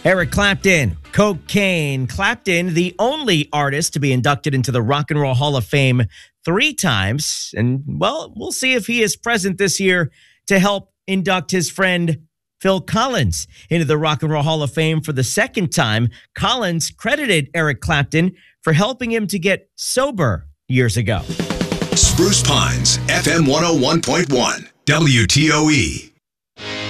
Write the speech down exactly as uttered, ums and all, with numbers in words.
Eric Clapton, Cocaine. Clapton, the only artist to be inducted into the Rock and Roll Hall of Fame three times. And, well, we'll see if he is present this year to help induct his friend Phil Collins into the Rock and Roll Hall of Fame for the second time. Collins credited Eric Clapton for helping him to get sober years ago. Spruce Pines, F M one oh one point one, W T O E.